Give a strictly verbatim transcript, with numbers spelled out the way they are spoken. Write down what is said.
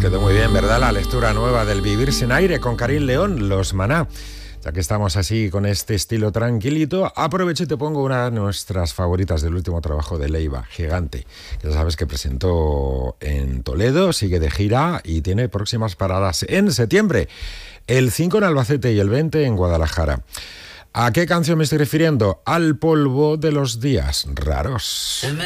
quedó muy bien, ¿verdad? La lectura nueva del Vivir sin aire con Karim León, Los Maná. Ya que estamos así con este estilo tranquilito, aprovecho y te pongo una de nuestras favoritas del último trabajo de Leiva, Gigante. Que ya sabes que presentó en Toledo, sigue de gira y tiene próximas paradas en septiembre. El cinco en Albacete y el veinte en Guadalajara. ¿A qué canción me estoy refiriendo? Al polvo de los días raros.